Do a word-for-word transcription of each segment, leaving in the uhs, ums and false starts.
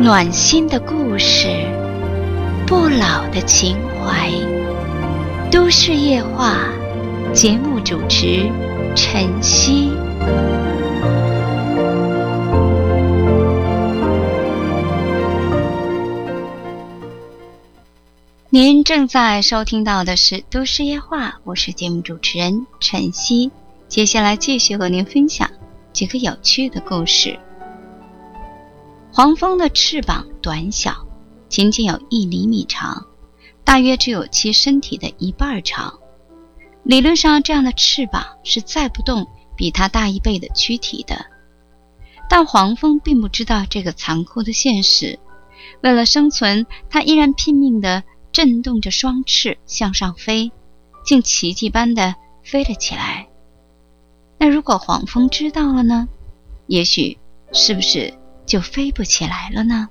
暖心的故事，不老的情怀。都市夜话，节目主持晨曦。您正在收听到的是都市夜话，我是节目主持人晨曦。接下来继续和您分享几个有趣的故事。黄蜂的翅膀短小，仅仅有一厘米长，大约只有其身体的一半长。理论上，这样的翅膀是载不动比它大一倍的躯体的。但黄蜂并不知道这个残酷的现实，为了生存，它依然拼命地震动着双翅向上飞，竟奇迹般地飞了起来。那如果黄蜂知道了呢？也许是不是就飞不起来了呢？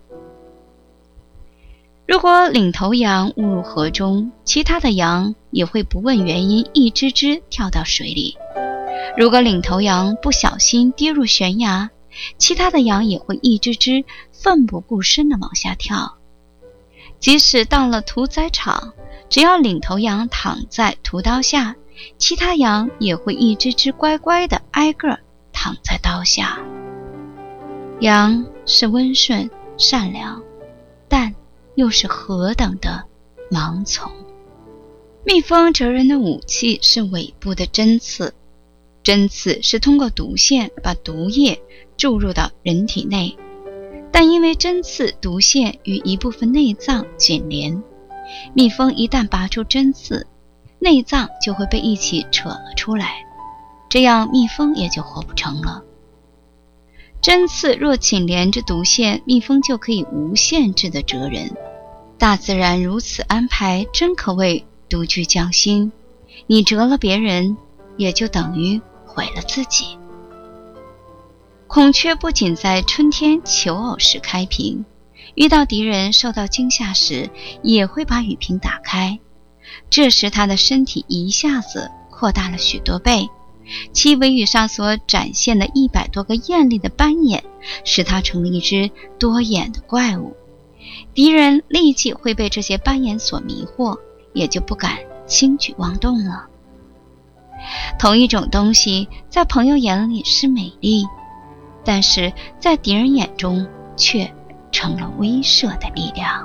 如果领头羊误入河中，其他的羊也会不问原因一只只跳到水里。如果领头羊不小心跌入悬崖，其他的羊也会一只只奋不顾身地往下跳。即使到了屠宰场，只要领头羊躺在屠刀下，其他羊也会一只只乖乖地挨个躺在刀下。羊是温顺善良，但又是何等的盲从。蜜蜂蜇人的武器是尾部的针刺，针刺是通过毒腺把毒液注入到人体内，但因为针刺毒腺与一部分内脏紧连，蜜蜂一旦拔出针刺，内脏就会被一起扯了出来，这样蜜蜂也就活不成了。针刺若紧连着毒腺，蜜蜂就可以无限制地蜇人。大自然如此安排，真可谓独具匠心。你蜇了别人，也就等于毁了自己。孔雀不仅在春天求偶时开屏，遇到敌人受到惊吓时，也会把羽屏打开。这时它的身体一下子扩大了许多倍，其尾羽上所展现的一百多个艳丽的斑眼，使它成了一只多眼的怪物。敌人立即会被这些斑眼所迷惑，也就不敢轻举妄动了。同一种东西在朋友眼里是美丽，但是在敌人眼中却成了威慑的力量。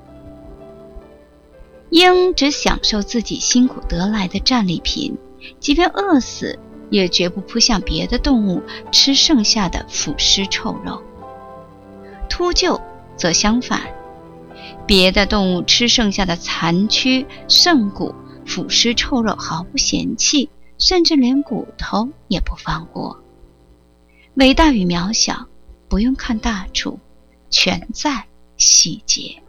鹰只享受自己辛苦得来的战利品，即便饿死也绝不扑向别的动物吃剩下的腐尸臭肉。秃鹫则相反，别的动物吃剩下的残躯剩骨腐尸臭肉毫不嫌弃，甚至连骨头也不放过。伟大与渺小不用看大处，全在细节。